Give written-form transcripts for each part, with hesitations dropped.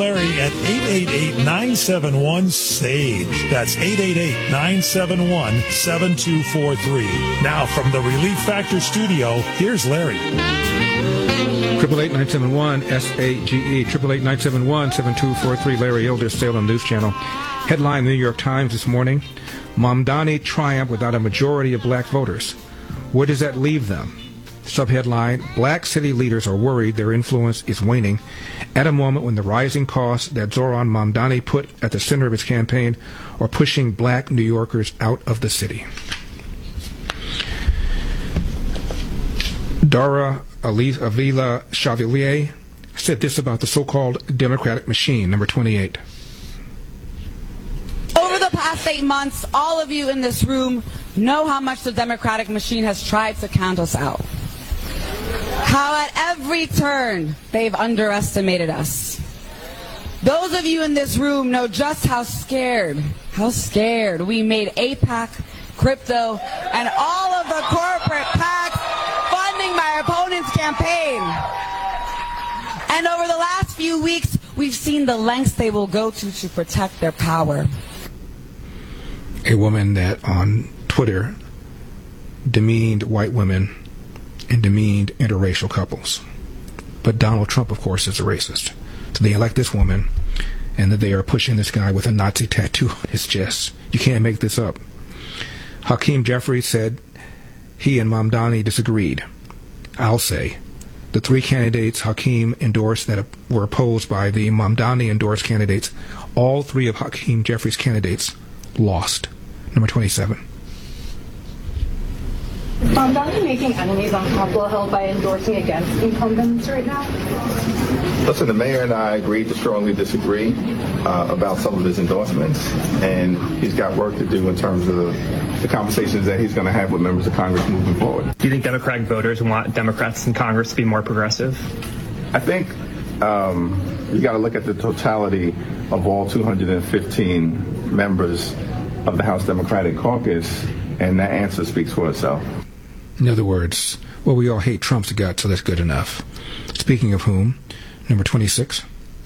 Larry at 888-971-SAGE. That's 888-971-7243. Now from the Relief Factor studio, here's Larry. 888-971-SAGE, 888-971-7243, Larry Elder, Salem News Channel. Headline in the New York Times this morning, Mamdani triumph without a majority of black voters. Where does that leave them? Subheadline, black city leaders are worried their influence is waning at a moment when the rising costs that Zohran Mamdani put at the center of his campaign are pushing black New Yorkers out of the city. Dara Avila Chevalier said this about the so-called Democratic machine, number 28. Over the past 8 months, all of you in this room know how much the Democratic machine has tried to count us out. How at every turn they've underestimated us. Those of you in this room know just how scared we made AIPAC, crypto, and all of the corporate PACs funding my opponent's campaign. And over the last few weeks, we've seen the lengths they will go to protect their power. A woman that on Twitter demeaned white women and demeaned interracial couples. But Donald Trump, of course, is a racist. So they elect this woman, and that they are pushing this guy with a Nazi tattoo on his chest. You can't make this up. Hakeem Jeffries said he and Mamdani disagreed. I'll say the three candidates Hakeem endorsed that were opposed by the Mamdani-endorsed candidates, all three of Hakeem Jeffries' candidates lost. Number 27. Mamdani making enemies on Capitol Hill by endorsing against incumbents right now? Listen, the mayor and I agreed to strongly disagree about some of his endorsements, and he's got work to do in terms of the conversations that he's going to have with members of Congress moving forward. Do you think Democratic voters want Democrats in Congress to be more progressive? I think you got to look at the totality of all 215 members of the House Democratic Caucus, and that answer speaks for itself. In other words, well, we all hate Trump's guts, so that's good enough. Speaking of whom, number 26.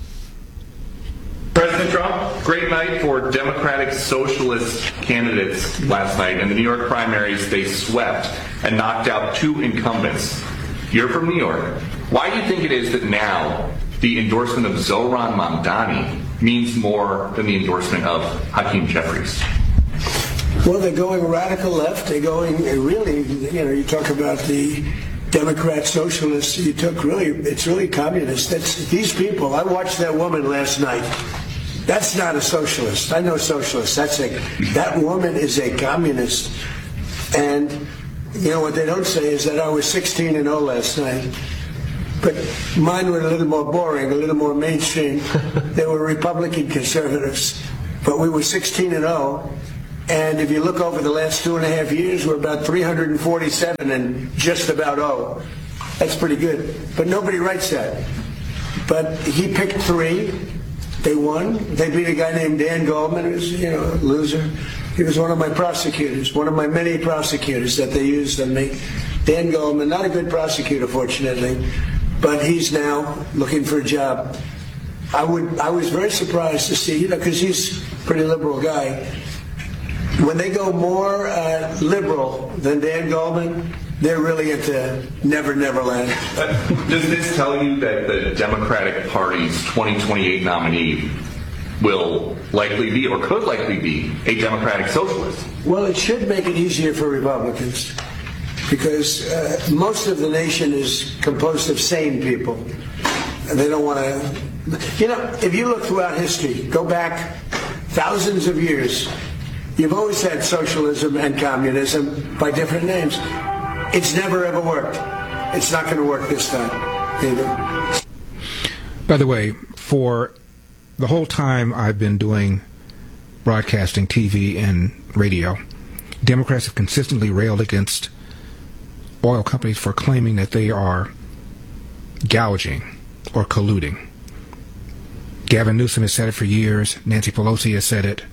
President Trump, great night for Democratic Socialist candidates last night. In the New York primaries, they swept and knocked out two incumbents. You're from New York. Why do you think it is that now the endorsement of Zohran Mamdani means more than the endorsement of Hakeem Jeffries? Well, they're going radical left. They're going really, you talk about the Democrat socialists. It's really communist. These people, I watched that woman last night. That's not a socialist. I know socialists. That woman is a communist. And, what they don't say is that I was 16-0 last night. But mine were a little more boring, a little more mainstream. They were Republican conservatives. But we were 16-0. And if you look over the last 2.5 years, we're about 347 and just about 0. That's pretty good. But nobody writes that. But he picked three. They won. They beat a guy named Dan Goldman, who's, a loser. He was one of my prosecutors, one of my many prosecutors that they used on me. Dan Goldman, not a good prosecutor, fortunately, but he's now looking for a job. I was very surprised to see, because he's a pretty liberal guy. When they go more liberal than Dan Goldman, they're really into Never Neverland. Does this tell you that the Democratic Party's 2028 nominee will likely be, or could likely be, a Democratic socialist? Well, it should make it easier for Republicans, because most of the nation is composed of sane people. And they don't want to... if you look throughout history, go back thousands of years, you've always had socialism and communism by different names. It's never ever worked. It's not going to work this time either. By the way, for the whole time I've been doing broadcasting, TV, and radio, Democrats have consistently railed against oil companies for claiming that they are gouging or colluding. Gavin Newsom has said it for years. Nancy Pelosi has said it.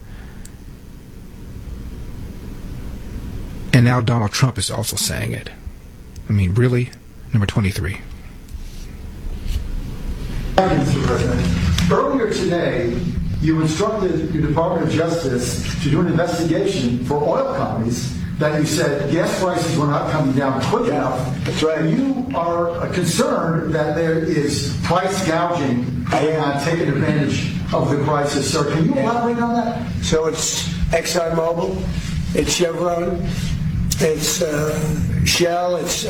And now Donald Trump is also saying it. I mean, really? Number 23. Mr. President, Earlier today, you instructed your Department of Justice to do an investigation for oil companies that you said gas prices were not coming down quick enough. That's right. You are concerned that there is price gouging and taking advantage of the crisis. Sir, can you elaborate on that? So it's ExxonMobil, it's Chevron, it's Shell, it's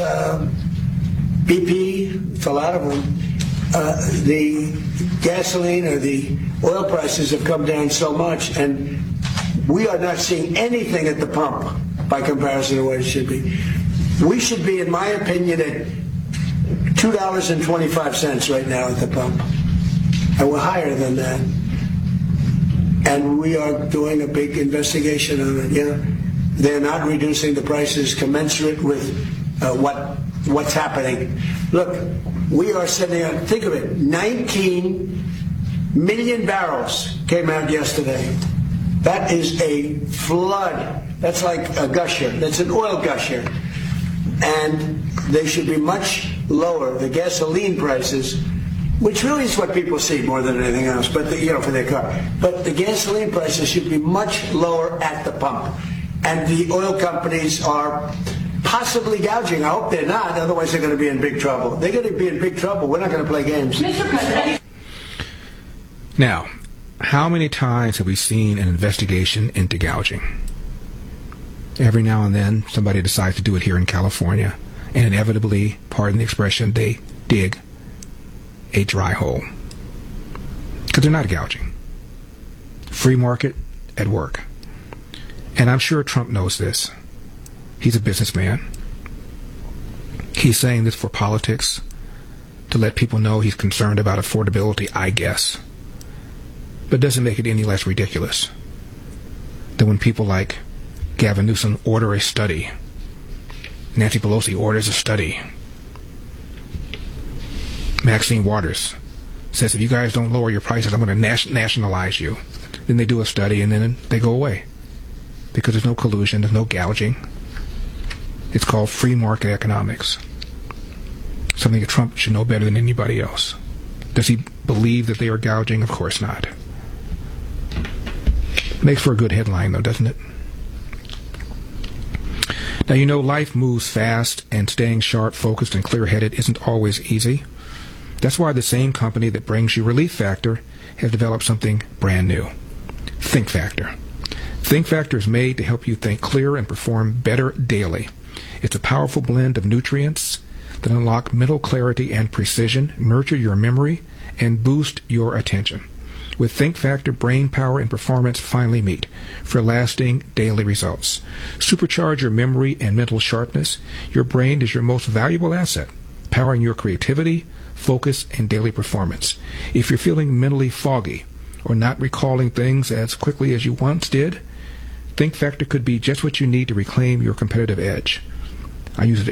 BP, it's a lot of them. The gasoline or the oil prices have come down so much, and we are not seeing anything at the pump by comparison to what it should be. We should be, in my opinion, at $2.25 right now at the pump. And we're higher than that. And we are doing a big investigation on it. You know, they're not reducing the prices commensurate with what's happening. Look, we are sending out, think of it, 19 million barrels came out yesterday. That is a flood. That's like a gusher. That's an oil gusher. And they should be much lower. The gasoline prices, which really is what people see more than anything else, but for their car. But the gasoline prices should be much lower at the pump. And the oil companies are possibly gouging. I hope they're not, otherwise they're going to be in big trouble. They're going to be in big trouble. We're not going to play games. Mr. President. Now, how many times have we seen an investigation into gouging? Every now and then, somebody decides to do it here in California, and inevitably, pardon the expression, they dig a dry hole. Because they're not gouging. Free market at work. And I'm sure Trump knows this. He's a businessman. He's saying this for politics, to let people know he's concerned about affordability, I guess. But it doesn't make it any less ridiculous than when people like Gavin Newsom order a study. Nancy Pelosi orders a study. Maxine Waters says, if you guys don't lower your prices, I'm going to nationalize you. Then they do a study and then they go away. Because there's no collusion, there's no gouging. It's called free market economics. Something that Trump should know better than anybody else. Does he believe that they are gouging? Of course not. Makes for a good headline, though, doesn't it? Now, you know, life moves fast, and staying sharp, focused, and clear-headed isn't always easy. That's why the same company that brings you Relief Factor has developed something brand new. Think Factor. Think Factor is made to help you think clear and perform better daily. It's a powerful blend of nutrients that unlock mental clarity and precision, nurture your memory, and boost your attention. With Think Factor, brain power and performance finally meet for lasting daily results. Supercharge your memory and mental sharpness. Your brain is your most valuable asset, powering your creativity, focus, and daily performance. If you're feeling mentally foggy or not recalling things as quickly as you once did, Think Factor could be just what you need to reclaim your competitive edge. I use it